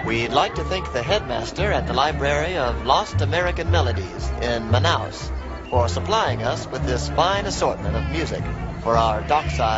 We'd like to thank the headmaster at the Library of Lost American Melodies in Manaus for supplying us with this fine assortment of music for our dockside